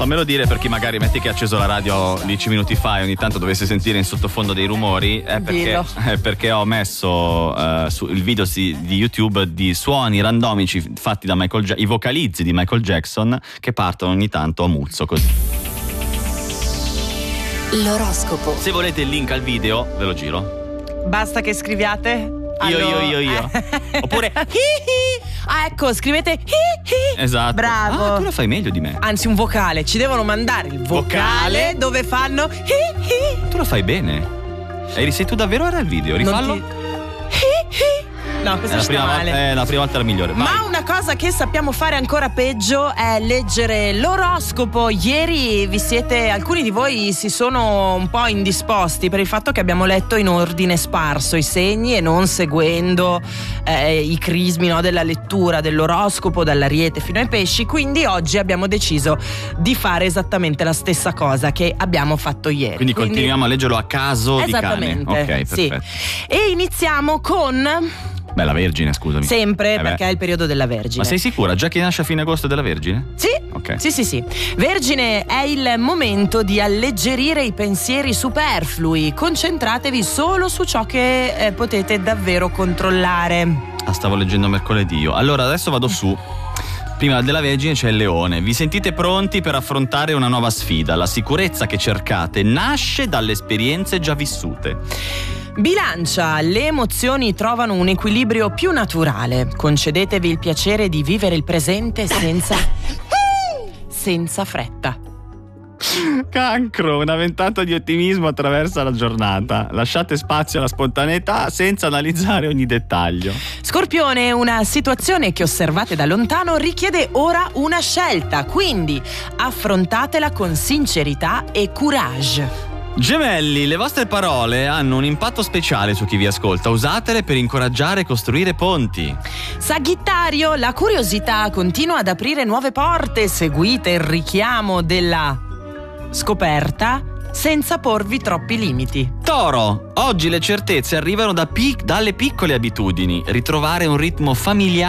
fammelo dire, per chi magari metti che ha acceso la radio 10 minuti fa e ogni tanto dovesse sentire in sottofondo dei rumori, è perché ho messo il video di YouTube di suoni randomici fatti da i vocalizzi di Michael Jackson che partono ogni tanto a muzzo così. L'oroscopo. Se volete il link al video ve lo giro. Basta che scriviate io. Oppure ecco, scrivete esatto. Bravo. Tu lo fai meglio di me. Anzi, un vocale. Ci devono mandare il vocale dove fanno Tu lo fai bene. Sei tu davvero era il video? Rifallo. No, questo sta male. La prima volta era migliore. Vai. Ma una cosa che sappiamo fare ancora peggio è leggere l'oroscopo. Ieri alcuni di voi si sono un po' indisposti per il fatto che abbiamo letto in ordine sparso i segni e non seguendo i crismi, no, della lettura dell'oroscopo dall'Ariete fino ai Pesci. Quindi oggi abbiamo deciso di fare esattamente la stessa cosa che abbiamo fatto ieri. Quindi continuiamo a leggerlo a caso di cane. Esattamente. Ok, perfetto. Sì. E iniziamo con la Vergine, scusami. Sempre, perché è il periodo della Vergine. Ma sei sicura? Già che nasce a fine agosto della Vergine? Sì. Ok. Sì. Vergine, è il momento di alleggerire i pensieri superflui. Concentratevi solo su ciò che potete davvero controllare. Stavo leggendo mercoledì io. Allora, adesso vado su. Prima della Vergine c'è il Leone. Vi sentite pronti per affrontare una nuova sfida? La sicurezza che cercate nasce dalle esperienze già vissute. Bilancia, le emozioni trovano un equilibrio più naturale. Concedetevi il piacere di vivere il presente senza fretta. Cancro, una ventata di ottimismo attraversa la giornata. Lasciate spazio alla spontaneità senza analizzare ogni dettaglio. Scorpione, una situazione che osservate da lontano richiede ora una scelta, quindi affrontatela con sincerità e courage. Gemelli, le vostre parole hanno un impatto speciale su chi vi ascolta. Usatele per incoraggiare e costruire ponti. Sagittario, la curiosità continua ad aprire nuove porte. Seguite il richiamo della scoperta senza porvi troppi limiti. Toro, oggi le certezze arrivano dalle piccole abitudini. Ritrovare un ritmo familiare